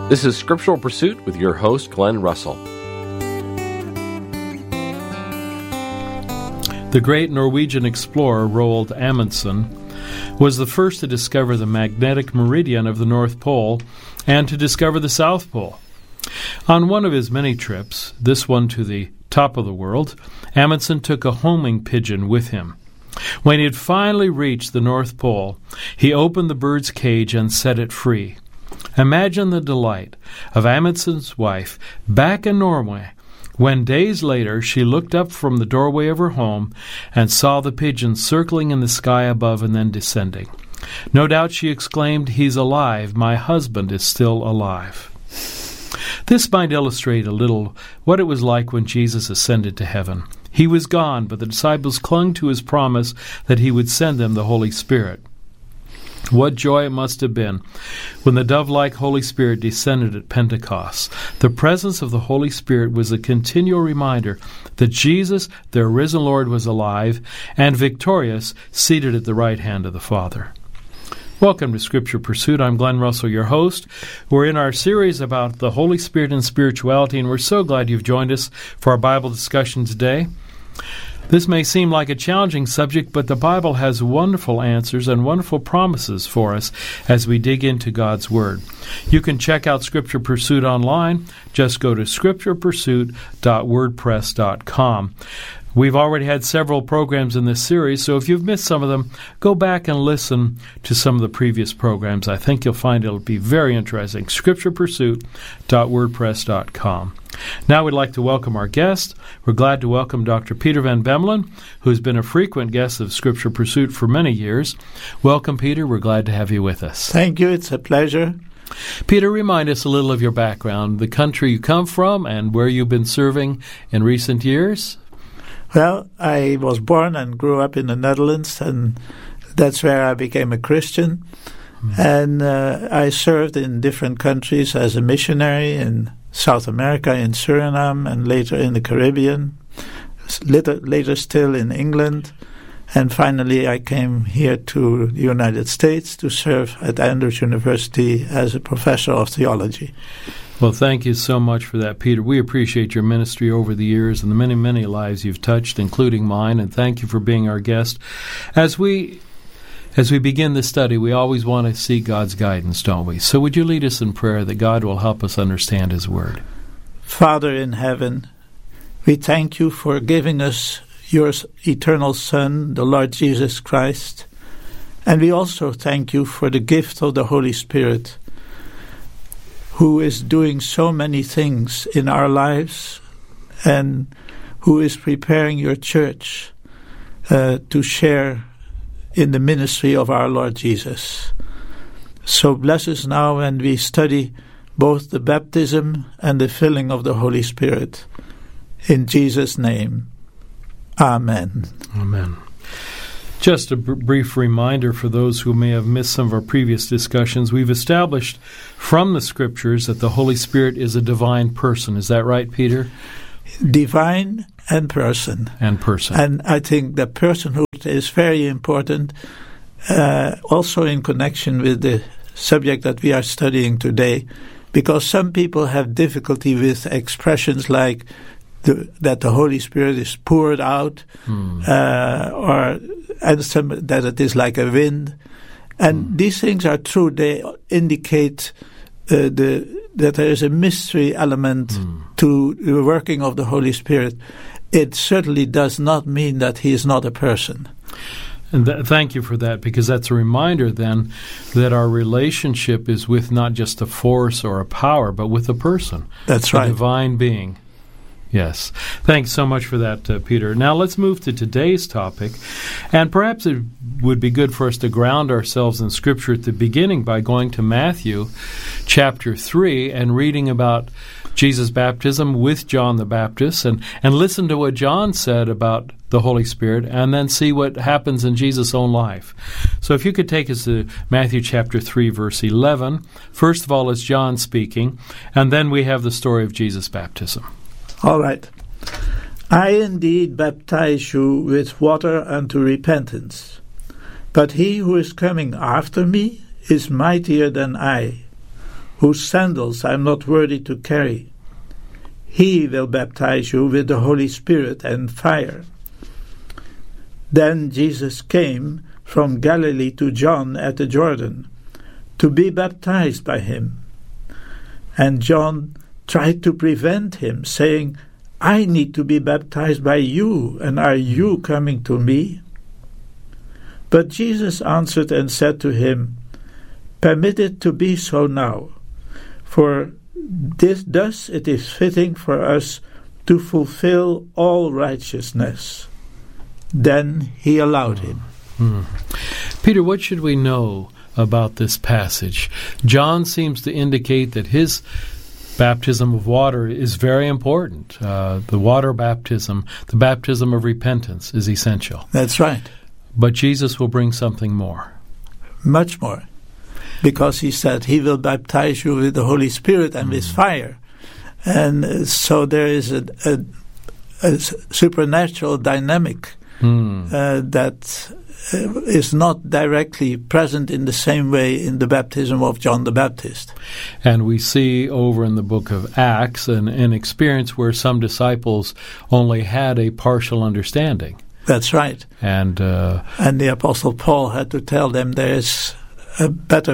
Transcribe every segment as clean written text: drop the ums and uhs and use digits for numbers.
This is Scriptural Pursuit with your host, Glenn Russell. The great Norwegian explorer Roald Amundsen was the first to discover the magnetic meridian of the North Pole and to discover the South Pole. On one of his many trips, this one to the top of the world, Amundsen took a homing pigeon with him. When he had finally reached the North Pole, he opened the bird's cage and set it free. Imagine the delight of Amundsen's wife back in Norway when days later she looked up from the doorway of her home and saw the pigeon circling in the sky above and then descending. No doubt she exclaimed, "He's alive. My husband is still alive." This might illustrate a little what it was like when Jesus ascended to heaven. He was gone, but the disciples clung to his promise that he would send them the Holy Spirit. What joy it must have been when the dove-like Holy Spirit descended at Pentecost. The presence of the Holy Spirit was a continual reminder that Jesus, their risen Lord, was alive and victorious, seated at the right hand of the Father. Welcome to Scripture Pursuit. I'm Glenn Russell, your host. We're in our series about the Holy Spirit and spirituality, and we're so glad you've joined us for our Bible discussion today. This may seem like a challenging subject, but the Bible has wonderful answers and wonderful promises for us as we dig into God's Word. You can check out Scripture Pursuit online. Just go to scripturepursuit.wordpress.com. We've already had several programs in this series, so if you've missed some of them, go back and listen to some of the previous programs. I think you'll find it'll be very interesting. scripturepursuit.wordpress.com. Now we'd like to welcome our guest. We're glad to welcome Dr. Peter Van Bemmelen, who's been a frequent guest of Scripture Pursuit for many years. Welcome, Peter. We're glad to have you with us. Thank you. It's a pleasure. Peter, remind us a little of your background, the country you come from, and where you've been serving in recent years. Well, I was born and grew up in the Netherlands, and that's where I became a Christian. And I served in different countries as a missionary in South America, in Suriname, and later in the Caribbean, later still in England. And finally, I came here to the United States to serve at Andrews University as a professor of theology. Well, thank you so much for that, Peter. We appreciate your ministry over the years and the many, many lives you've touched, including mine, and thank you for being our guest. As we begin this study, we always want to seek God's guidance, don't we? So would you lead us in prayer that God will help us understand His Word? Father in heaven, we thank you for giving us your eternal Son, the Lord Jesus Christ, and we also thank you for the gift of the Holy Spirit, who is doing so many things in our lives and who is preparing your church to share in the ministry of our Lord Jesus. So bless us now when we study both the baptism and the filling of the Holy Spirit. In Jesus' name, amen. Amen. Just a brief reminder for those who may have missed some of our previous discussions. We've established from the Scriptures that the Holy Spirit is a divine person. Is that right, Peter? Divine and person. And person. And I think that personhood is very important, also in connection with the subject that we are studying today, because some people have difficulty with expressions like that the Holy Spirit is poured out, or that it is like a wind. And these things are true. They indicate that there is a mystery element to the working of the Holy Spirit. It certainly does not mean that He is not a person. And thank you for that, because that's a reminder then that our relationship is with not just a force or a power, but with a person. That's right. A divine being. Yes. Thanks so much for that, Peter. Now let's move to today's topic. And perhaps it would be good for us to ground ourselves in Scripture at the beginning by going to Matthew chapter 3 and reading about Jesus' baptism with John the Baptist and listen to what John said about the Holy Spirit and then see what happens in Jesus' own life. So if you could take us to Matthew chapter 3, verse 11. First of all is John speaking, and then we have the story of Jesus' baptism. All right. I indeed baptize you with water unto repentance, but he who is coming after me is mightier than I, whose sandals I am not worthy to carry. He will baptize you with the Holy Spirit and fire." Then Jesus came from Galilee to John at the Jordan to be baptized by him. And John tried to prevent him, saying, "I need to be baptized by you, and are you coming to me?" But Jesus answered and said to him, "Permit it to be so now, for thus it is fitting for us to fulfill all righteousness." Then he allowed him. Peter, what should we know about this passage? John seems to indicate that his baptism of water is very important. The water baptism, the baptism of repentance, is essential. That's right. But Jesus will bring something more. Much more. Because he said he will baptize you with the Holy Spirit and with fire. And so there is a supernatural dynamic that is not directly present in the same way in the baptism of John the Baptist. And we see over in the book of Acts an experience where some disciples only had a partial understanding. That's right. And the Apostle Paul had to tell them there is a better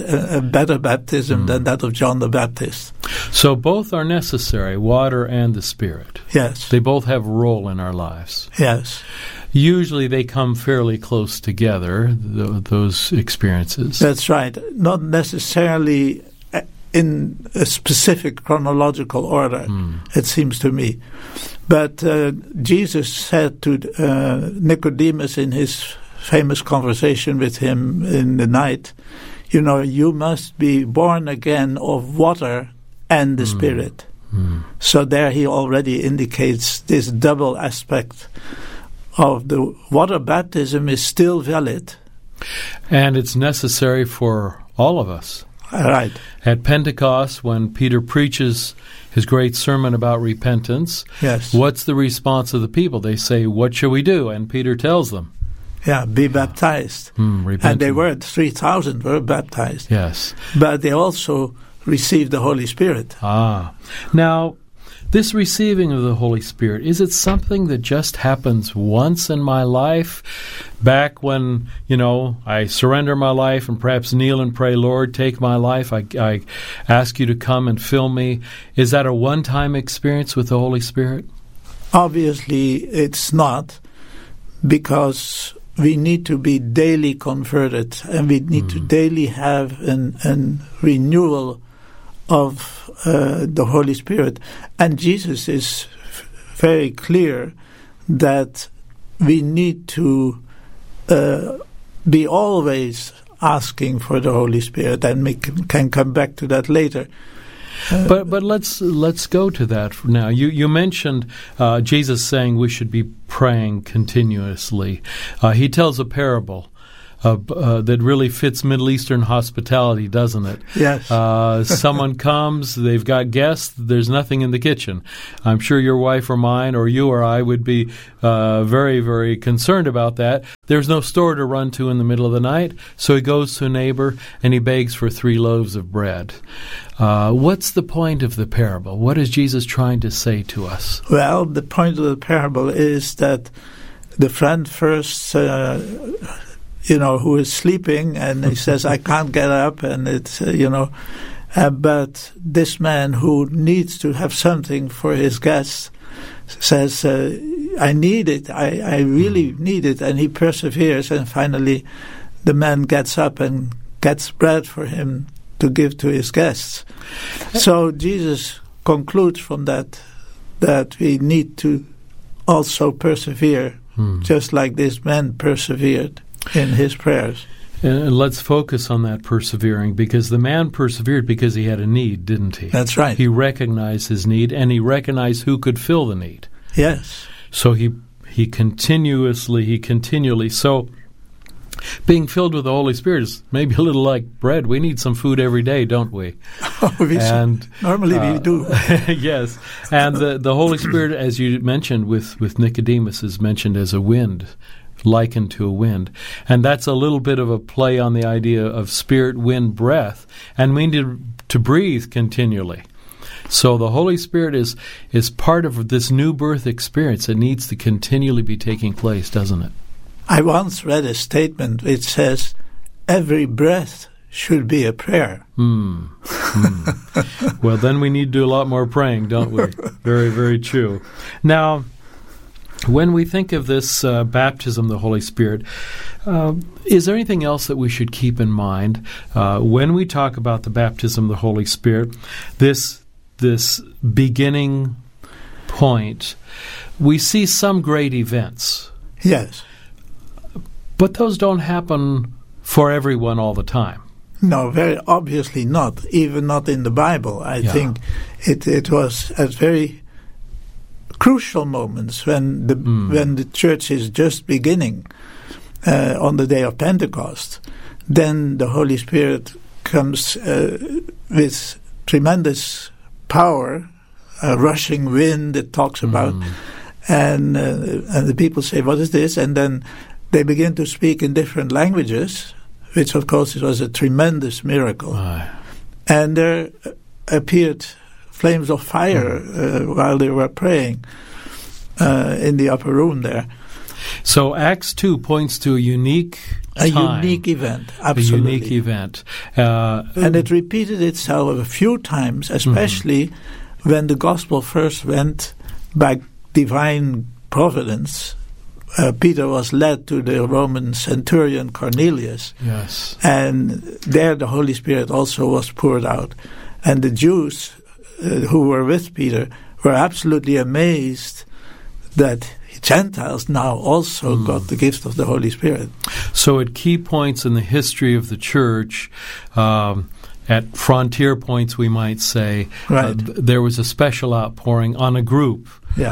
baptism than that of John the Baptist. So both are necessary, water and the Spirit. Yes. They both have a role in our lives. Yes. Usually they come fairly close together, those experiences. That's right. Not necessarily in a specific chronological order, it seems to me. But Jesus said to Nicodemus in his famous conversation with him in the night, you must be born again of water and the Spirit. So there he already indicates this double aspect of the water baptism is still valid. And it's necessary for all of us. Right. At Pentecost, when Peter preaches his great sermon about repentance, yes, what's the response of the people? They say, "What shall we do?" And Peter tells them, be baptized. And they were, 3,000 were baptized. Yes. But they also received the Holy Spirit. Now, this receiving of the Holy Spirit, is it something that just happens once in my life? Back when, I surrender my life and perhaps kneel and pray, "Lord, take my life. I ask you to come and fill me." Is that a one-time experience with the Holy Spirit? Obviously, it's not, because we need to be daily converted, and we need to daily have an renewal of the Holy Spirit. And Jesus is very clear that we need to be always asking for the Holy Spirit, and we can come back to that later. But let's go to that now. You mentioned Jesus saying we should be praying continuously. He tells a parable that really fits Middle Eastern hospitality, doesn't it? Yes. Someone comes, they've got guests, there's nothing in the kitchen. I'm sure your wife or mine or you or I would be very, very concerned about that. There's no store to run to in the middle of the night, so he goes to a neighbor and he begs for 3 loaves of bread. What's the point of the parable? What is Jesus trying to say to us? Well, the point of the parable is that the friend first who is sleeping, and he says, "I can't get up," and it's, but this man who needs to have something for his guests says, "I need it, I really need it," and he perseveres, and finally the man gets up and gets bread for him to give to his guests. So Jesus concludes from that we need to also persevere, just like this man persevered in his prayers. And let's focus on that persevering, because the man persevered because he had a need, didn't he? That's right. He recognized his need, and he recognized who could fill the need. Yes. So he continually. So being filled with the Holy Spirit is maybe a little like bread. We need some food every day, don't we? Normally we do. Yes. And the Holy Spirit, as you mentioned with Nicodemus, is mentioned as a wind, likened to a wind. And that's a little bit of a play on the idea of spirit, wind, breath, and we need to breathe continually. So the Holy Spirit is part of this new birth experience. It needs to continually be taking place, doesn't it? I once read a statement which says, every breath should be a prayer. Well, then we need to do a lot more praying, don't we? Very, very true. Now, when we think of this baptism of the Holy Spirit, is there anything else that we should keep in mind when we talk about the baptism of the Holy Spirit? This beginning point, we see some great events. Yes. But those don't happen for everyone all the time. No, very obviously not. Even not in the Bible. I think it was at very crucial moments when the church is just beginning on the day of Pentecost. Then the Holy Spirit comes with tremendous power, a rushing wind it talks about, and the people say, what is this? And then they begin to speak in different languages, which of course it was a tremendous miracle. And there appeared flames of fire while they were praying in the upper room there. So Acts 2 points to a unique time. Unique event, absolutely. A unique event. And it repeated itself a few times, especially when the gospel first went by divine providence. Peter was led to the Roman centurion Cornelius. Yes. And there the Holy Spirit also was poured out. And the Jews who were with Peter were absolutely amazed that Gentiles now also got the gift of the Holy Spirit. So at key points in the history of the church, at frontier points we might say, there was a special outpouring on a group.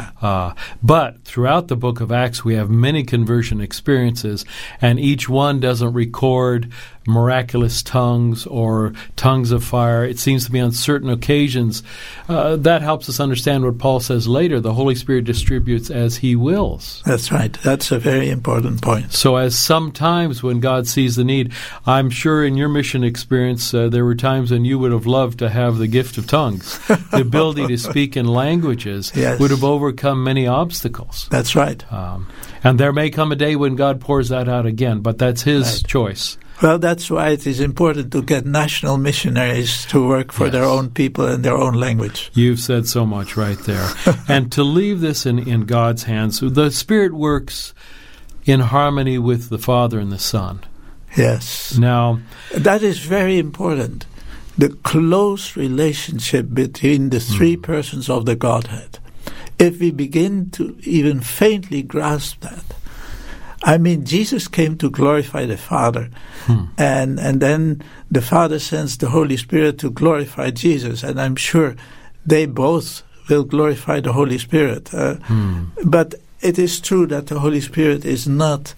But throughout the book of Acts we have many conversion experiences, and each one doesn't record miraculous tongues or tongues of fire. It seems to be on certain occasions. That helps us understand what Paul says later. The Holy Spirit distributes as he wills. That's right. That's a very important point. So as sometimes when God sees the need, I'm sure in your mission experience there were times when you would have loved to have the gift of tongues. The ability to speak in languages would have overcome many obstacles. That's right. And there may come a day when God pours that out again, but that's his choice. Well, that's why it is important to get national missionaries to work for their own people and their own language. You've said so much right there. And to leave this in God's hands, the Spirit works in harmony with the Father and the Son. Yes. Now, that is very important. The close relationship between the three persons of the Godhead. If we begin to even faintly grasp that, I mean, Jesus came to glorify the Father, and then the Father sends the Holy Spirit to glorify Jesus, and I'm sure they both will glorify the Holy Spirit. But it is true that the Holy Spirit is not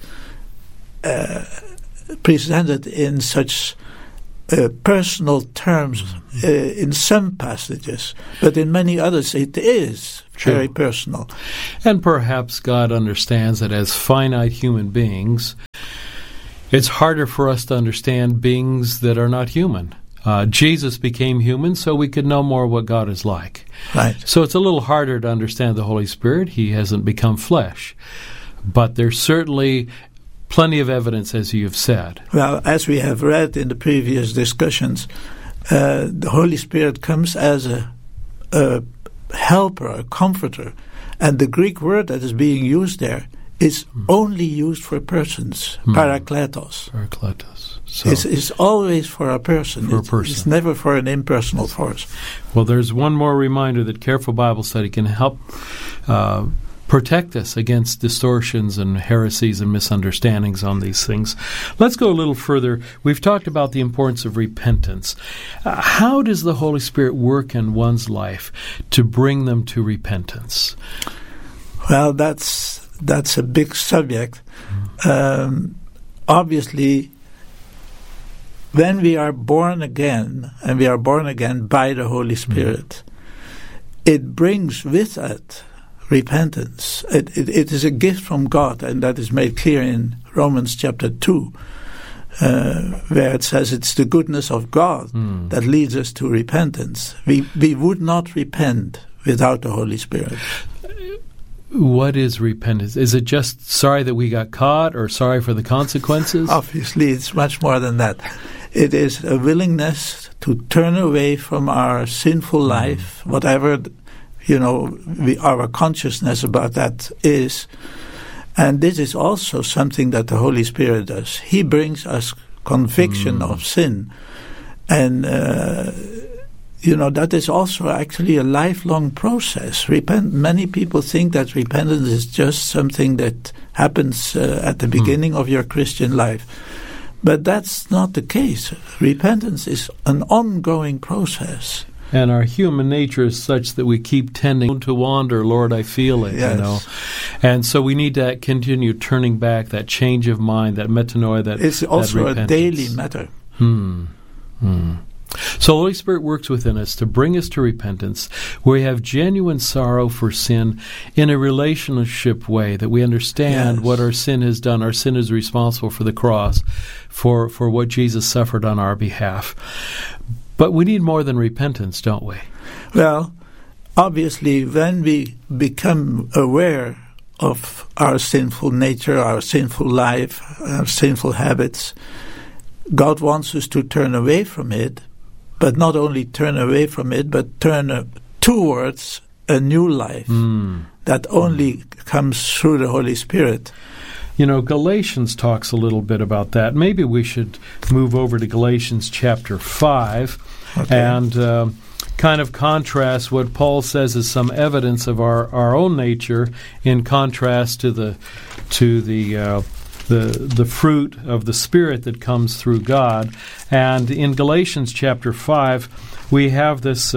presented in such personal terms in some passages, but in many others it is very personal. And perhaps God understands that as finite human beings, it's harder for us to understand beings that are not human. Jesus became human so we could know more what God is like. Right. So it's a little harder to understand the Holy Spirit. He hasn't become flesh. But there's certainly plenty of evidence, as you have said. Well, as we have read in the previous discussions, the Holy Spirit comes as a helper, a comforter. And the Greek word that is being used there is only used for persons, parakletos. Parakletos. So it's always for a person. For a person. It's never for an impersonal force. Well, there's one more reminder that careful Bible study can help protect us against distortions and heresies and misunderstandings on these things. Let's go a little further. We've talked about the importance of repentance. How does the Holy Spirit work in one's life to bring them to repentance? Well, that's a big subject. Obviously, when we are born again, and we are born again by the Holy Spirit, it brings with repentance. It is a gift from God, and that is made clear in Romans chapter 2, where it says it's the goodness of God that leads us to repentance. We would not repent without the Holy Spirit. What is repentance? Is it just sorry that we got caught, or sorry for the consequences? Obviously, it's much more than that. It is a willingness to turn away from our sinful life, whatever, our consciousness about that is. And this is also something that the Holy Spirit does. He brings us conviction of sin. And, that is also actually a lifelong process. Many people think that repentance is just something that happens at the beginning of your Christian life. But that's not the case. Repentance is an ongoing process. And our human nature is such that we keep tending to wander. Lord, I feel it, Yes. And so we need to continue turning back, that change of mind, that metanoia, that it's also that a daily matter. So the Holy Spirit works within us to bring us to repentance, where we have genuine sorrow for sin in a relationship way, that we understand what our sin has done. Our sin is responsible for the cross, for what Jesus suffered on our behalf. But we need more than repentance, don't we? Well, obviously, when we become aware of our sinful nature, our sinful life, our sinful habits, God wants us to turn away from it, but not only turn away from it, but turn towards a new life that only comes through the Holy Spirit. Galatians talks a little bit about that. Maybe we should move over to Galatians chapter 5 and kind of contrast what Paul says is some evidence of our own nature in contrast to the fruit of the Spirit that comes through God. And in Galatians chapter 5, we have this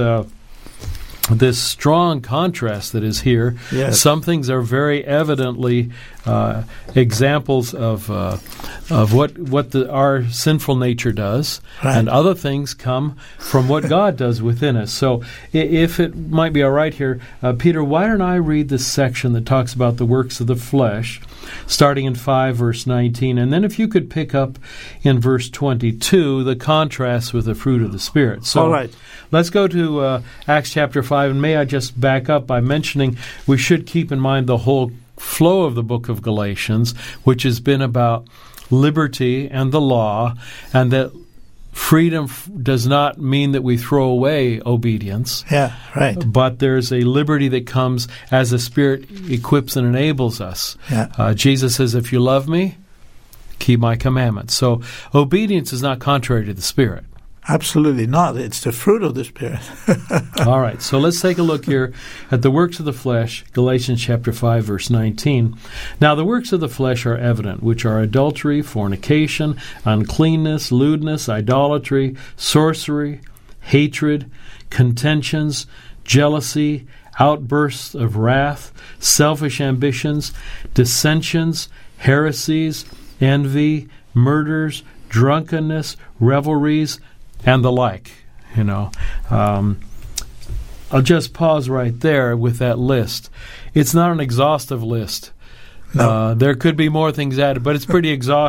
strong contrast that is here. Yes. Some things are very evidently examples of what our sinful nature does, right. and other things come from what God does within us. So if it might be all right here, Peter, why don't I read this section that talks about the works of the flesh, starting in 5, verse 19, and then if you could pick up in verse 22, the contrast with the fruit of the Spirit. So, all right. Let's go to Acts chapter 5, and may I just back up by mentioning we should keep in mind the whole flow of the book of Galatians, which has been about liberty and the law, and that freedom does not mean that we throw away obedience. Yeah, right. But there's a liberty that comes as the Spirit equips and enables us. Yeah. Jesus says, if you love me, keep my commandments. So obedience is not contrary to the Spirit. Absolutely not. It's the fruit of the Spirit. All right, so let's take a look here at the works of the flesh, Galatians chapter 5, verse 19. Now the works of the flesh are evident, which are adultery, fornication, uncleanness, lewdness, idolatry, sorcery, hatred, contentions, jealousy, outbursts of wrath, selfish ambitions, dissensions, heresies, envy, murders, drunkenness, revelries, and the like. I'll just pause right there with that list. It's not an exhaustive list. No. There could be more things added, but it's pretty exhaustive.